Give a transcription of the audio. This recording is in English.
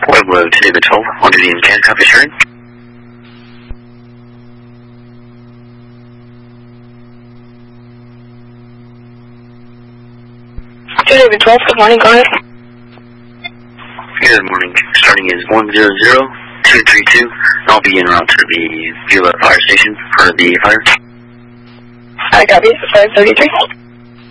Pueblo to David 12, on duty in Can, copy sharing. To David 12, good morning, go ahead. Good morning. Starting is 100232. I'll be en route to the Beulah Fire Station for the fire. I copy, 533.